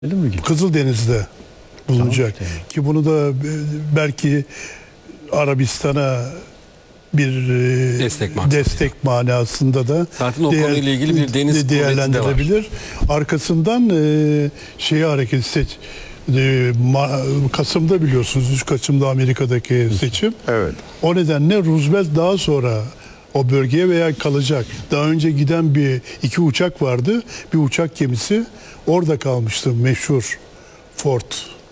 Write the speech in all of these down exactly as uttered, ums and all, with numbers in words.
Kızıldeniz'de bulunacak. Tamam, ki bunu da belki Arabistan'a bir destek, destek manasında da zaten o değer, konuyla ilgili bir deniz değerlendirebilir. Arkasından e, şeyi hareket seç. E, ma, Kasım'da biliyorsunuz, üç Kasım'da Amerika'daki seçim. Evet. O nedenle Roosevelt daha sonra o bölgeye veya kalacak. Daha önce giden bir iki uçak vardı. Bir uçak gemisi orada kalmıştı, meşhur Ford.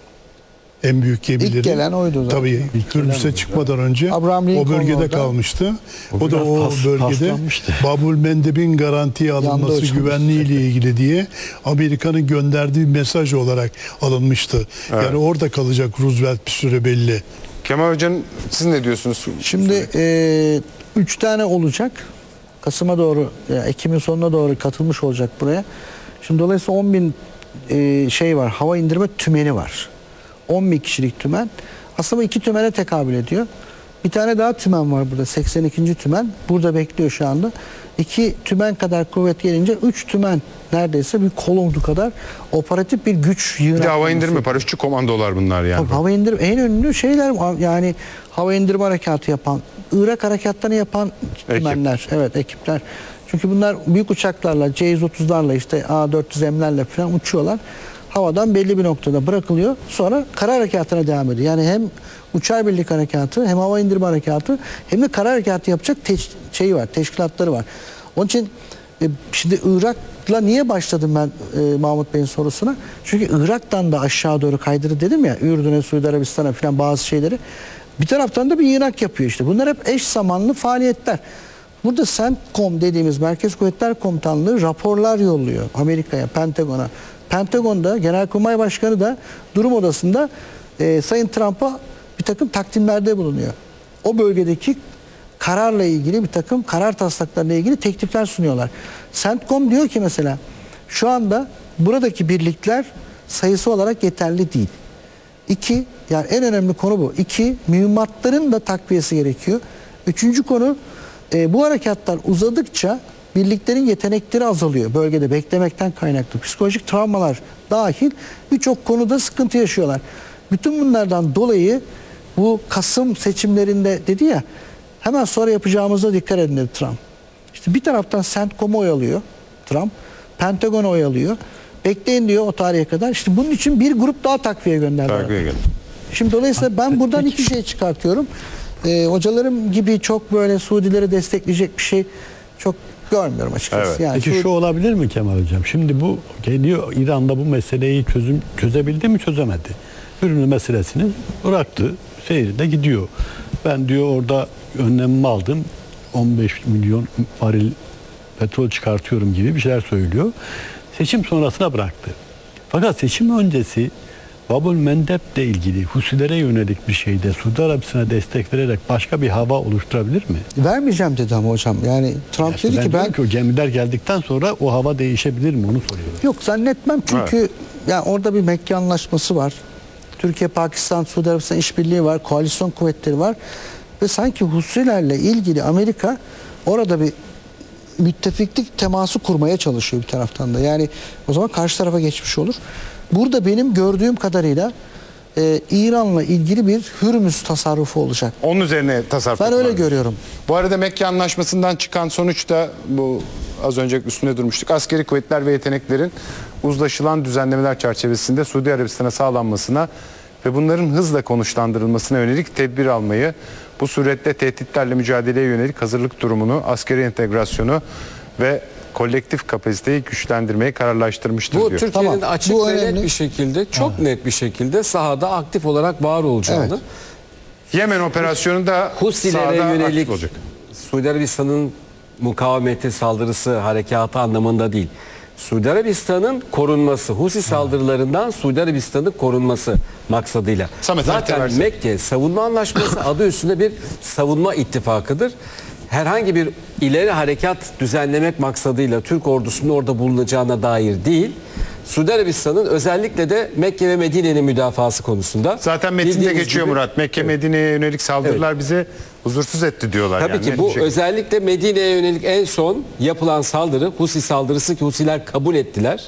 En büyük gemileri. İlk gelen oydu zaten. Tabii Kıbrıs'a çıkmadan önce o bölgede orada kalmıştı. O, o da o pas, bölgede Babül Mendeb'in garantiye alınması güvenliği ile ilgili diye Amerika'nın gönderdiği mesaj olarak alınmıştı. Evet. Yani orada kalacak Roosevelt bir süre belli. Kemal Hocam, siz ne diyorsunuz? Şimdi e, üç tane olacak. Kasım'a doğru, yani Ekim'in sonuna doğru katılmış olacak buraya. Şimdi dolayısıyla on bin e, şey var, hava indirme tümeni var. on bin kişilik tümen. Aslında iki tümene tekabül ediyor. Bir tane daha tümen var burada. seksen ikinci tümen. Burada bekliyor şu anda. İki tümen kadar kuvvet gelince üç tümen, neredeyse bir kolordu kadar operatif bir güç yığını. Bir de hava indirme, paraşütçü komandolar bunlar yani. Tabii, hava indirme en ünlü şeyler, yani hava indirme harekatı yapan, Irak harekatlarını yapan tümenler. Ekip. Evet, ekipler. Çünkü bunlar büyük uçaklarla, C yüz otuzlarla, işte A dört yüz M'lerle falan uçuyorlar. Havadan belli bir noktada bırakılıyor. Sonra kara harekatına devam ediyor. Yani hem uçar birlik harekatı, hem hava indirme harekatı, hem de kara harekatı yapacak şeyi var, teşkilatları var. Onun için e, şimdi Irak'la niye başladım ben e, Mahmut Bey'in sorusuna? Çünkü Irak'tan da aşağı doğru kaydırı dedim ya, Ürdün'e, Suudi Arabistan'a falan bazı şeyleri. Bir taraftan da bir Irak yapıyor işte. Bunlar hep eş zamanlı faaliyetler. Burada CENTCOM dediğimiz Merkez Kuvvetler Komutanlığı raporlar yolluyor Amerika'ya, Pentagon'a. Pentagon'da Genelkurmay Başkanı da durum odasında e, Sayın Trump'a bir takım takdimlerde bulunuyor. O bölgedeki kararla ilgili bir takım karar taslaklarıyla ilgili teklifler sunuyorlar. CENTCOM diyor ki mesela şu anda buradaki birlikler sayısı olarak yeterli değil. İki, yani en önemli konu bu. İki, mühimmatların da takviyesi gerekiyor. Üçüncü konu, e, bu harekatlar uzadıkça birliklerin yetenekleri azalıyor. Bölgede beklemekten kaynaklı psikolojik travmalar dahil birçok konuda sıkıntı yaşıyorlar. Bütün bunlardan dolayı bu Kasım seçimlerinde dedi ya, hemen sonra yapacağımıza dikkat edin dedi Trump. İşte bir taraftan CENTCOM'u oyalıyor Trump, Pentagon'u oyalıyor. Bekleyin diyor o tarihe kadar. İşte bunun için bir grup daha takviye gönderdiler. Şimdi dolayısıyla ben buradan iki şey çıkartıyorum. Ee, hocalarım gibi çok böyle Suudileri destekleyecek bir şey çok görmüyorum açıkçası. Evet. Yani Peki Suudi... şu olabilir mi Kemal Hocam? Şimdi bu geliyor, İran'da bu meseleyi çözüm çözebildi mi, çözemedi. Ürünü meselesini bıraktı. Seyirde gidiyor. Ben diyor orada önlemimi aldım. on beş milyon varil petrol çıkartıyorum gibi bir şeyler söylüyor. Seçim sonrasına bıraktı. Fakat seçim öncesi Babül Mendeb'le ilgili Husilere yönelik bir şeyde Suudi Arabistan'a destek vererek başka bir hava oluşturabilir mi? Vermeyeceğim dedi ama hocam. Yani Trump işte dedi ben ki ben... Ki o gemiler geldikten sonra o hava değişebilir mi, onu soruyorum. Yok, zannetmem çünkü evet. Yani orada bir Mekke Anlaşması var. Türkiye, Pakistan, Suudi Arabistan işbirliği var. Koalisyon kuvvetleri var. Ve sanki Husilerle ilgili Amerika orada bir müttefiklik teması kurmaya çalışıyor bir taraftan da. Yani o zaman karşı tarafa geçmiş olur. Burada benim gördüğüm kadarıyla e, İran'la ilgili bir Hürmüz tasarrufu olacak. Onun üzerine tasarruf. Ben öyle görüyorum. Bu arada Mekke Anlaşması'ndan çıkan sonuç da bu, az önce üstünde durmuştuk. Askeri kuvvetler ve yeteneklerin uzlaşılan düzenlemeler çerçevesinde Suudi Arabistan'a sağlanmasına ve bunların hızla konuşlandırılmasına yönelik tedbir almayı, bu suretle tehditlerle mücadeleye yönelik hazırlık durumunu, askeri entegrasyonu ve kolektif kapasiteyi güçlendirmeyi kararlaştırmıştır bu diyor. Türkiye'nin Tamam, açık bu ve önemli. net bir şekilde, çok evet. net bir şekilde sahada aktif olarak var olacağını. Evet. Yemen operasyonunda Husilere yönelik Suudi Arabistan'ın mukavemeti, saldırısı, harekatı anlamında değil. Suudi Arabistan'ın korunması, Husi saldırılarından Suudi Arabistan'ın korunması maksadıyla. Samet, zaten Mekke Savunma Anlaşması adı üstünde bir savunma ittifakıdır. Herhangi bir ileri harekat düzenlemek maksadıyla Türk ordusunun orada bulunacağına dair değil, Suudi Arabistan'ın özellikle de Mekke ve Medine'nin müdafası konusunda. Zaten metinde geçiyor gibi, Murat. Mekke, evet. Medine'ye yönelik saldırılar evet. bizi huzursuz etti diyorlar. Tabii yani. ki bu özellikle Medine'ye yönelik en son yapılan saldırı Husi saldırısı ki Husiler kabul ettiler.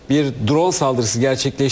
bir drone saldırısı gerçekleşti.